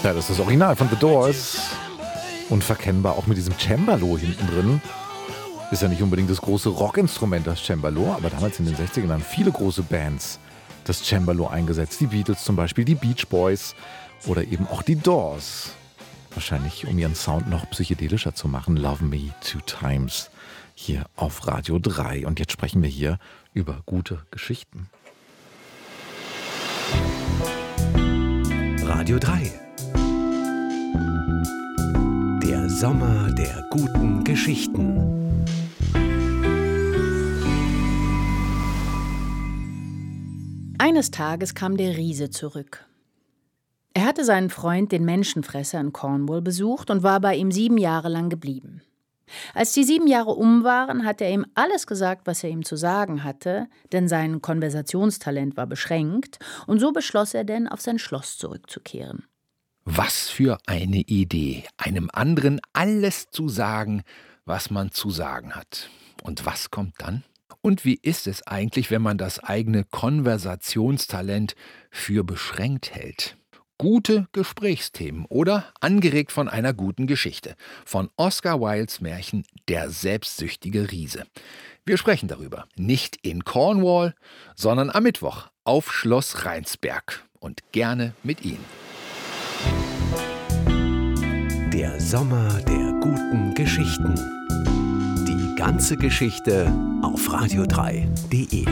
Ja, das ist das Original von The Doors. Unverkennbar auch mit diesem Cembalo hinten drin. Ist ja nicht unbedingt das große Rockinstrument, das Cembalo, aber damals in den 60ern haben viele große Bands das Cembalo eingesetzt. Die Beatles zum Beispiel, die Beach Boys oder eben auch die Doors. Wahrscheinlich, um ihren Sound noch psychedelischer zu machen. Love Me Two Times hier auf Radio 3. Und jetzt sprechen wir hier über gute Geschichten. Radio 3. Der Sommer der guten Geschichten. Eines Tages kam der Riese zurück. Er hatte seinen Freund, den Menschenfresser, in Cornwall besucht und war bei ihm 7 Jahre lang geblieben. Als die 7 Jahre um waren, hat er ihm alles gesagt, was er ihm zu sagen hatte, denn sein Konversationstalent war beschränkt, und so beschloss er denn, auf sein Schloss zurückzukehren. Was für eine Idee, einem anderen alles zu sagen, was man zu sagen hat. Und was kommt dann? Und wie ist es eigentlich, wenn man das eigene Konversationstalent für beschränkt hält? Gute Gesprächsthemen oder angeregt von einer guten Geschichte. Von Oscar Wildes Märchen Der selbstsüchtige Riese. Wir sprechen darüber. Nicht in Cornwall, sondern am Mittwoch auf Schloss Rheinsberg. Und gerne mit Ihnen. Der Sommer der guten Geschichten. Die ganze Geschichte auf radio3.de.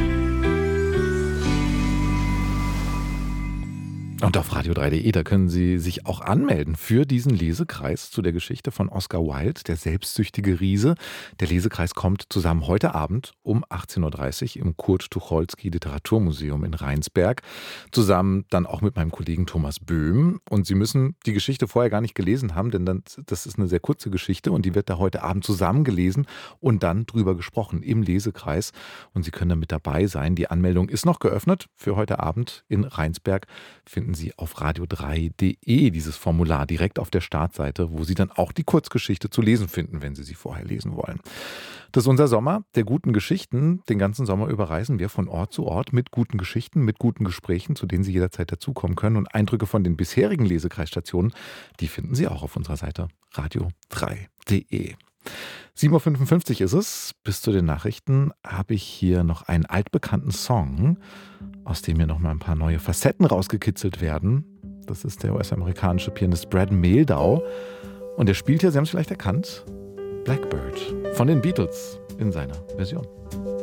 Und auf radio3.de, da können Sie sich auch anmelden für diesen Lesekreis zu der Geschichte von Oscar Wilde, Der selbstsüchtige Riese. Der Lesekreis kommt zusammen heute Abend um 18.30 Uhr im Kurt-Tucholsky Literaturmuseum in Rheinsberg. Zusammen dann auch mit meinem Kollegen Thomas Böhm. Und Sie müssen die Geschichte vorher gar nicht gelesen haben, denn das ist eine sehr kurze Geschichte und die wird da heute Abend zusammen gelesen und dann drüber gesprochen im Lesekreis. Und Sie können da mit dabei sein. Die Anmeldung ist noch geöffnet für heute Abend in Rheinsberg. Finden Sie auf radio3.de dieses Formular direkt auf der Startseite, wo Sie dann auch die Kurzgeschichte zu lesen finden, wenn Sie sie vorher lesen wollen. Das ist unser Sommer der guten Geschichten. Den ganzen Sommer über reisen wir von Ort zu Ort mit guten Geschichten, mit guten Gesprächen, zu denen Sie jederzeit dazukommen können. Und Eindrücke von den bisherigen Lesekreisstationen, die finden Sie auch auf unserer Seite radio3.de. 7.55 Uhr ist es. Bis zu den Nachrichten habe ich hier noch einen altbekannten Song, aus dem hier noch mal ein paar neue Facetten rausgekitzelt werden. Das ist der US-amerikanische Pianist Brad Mehldau. Und er spielt hier, Sie haben es vielleicht erkannt, Blackbird von den Beatles in seiner Version.